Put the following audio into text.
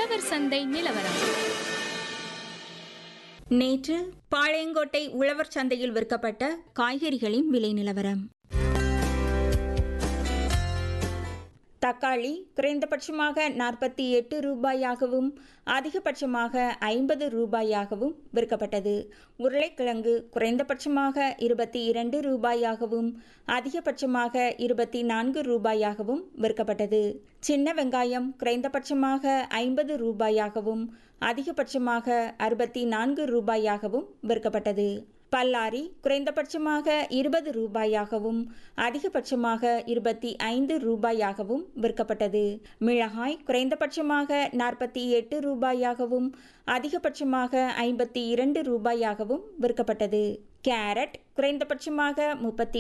உழவர் சந்தை நிலவரம். நேற்று பாளையங்கோட்டை உழவர் சந்தையில் விற்கப்பட்ட காய்கறிகளின் விலை நிலவரம். தக்காளி குறைந்தபட்சமாக 48 ரூபாயாகவும் அதிகபட்சமாக 50 ரூபாயாகவும் விற்கப்பட்டது. உருளைக்கிழங்கு குறைந்தபட்சமாக 22 ரூபாயாகவும் அதிகபட்சமாக 24 ரூபாயாகவும் விற்கப்பட்டது. சின்ன வெங்காயம் குறைந்தபட்சமாக 50 ரூபாயாகவும் அதிகபட்சமாக 64 ரூபாயாகவும் விற்கப்பட்டது. பல்லாரி குறைந்தபட்சமாக 20 ரூபாயாகவும் அதிகபட்சமாக 25 ரூபாயாகவும் விற்கப்பட்டது. மிளகாய் குறைந்தபட்சமாக 48 ரூபாயாகவும் அதிகபட்சமாக 52 ரூபாயாகவும் விற்கப்பட்டது. கேரட் குறைந்தபட்சமாக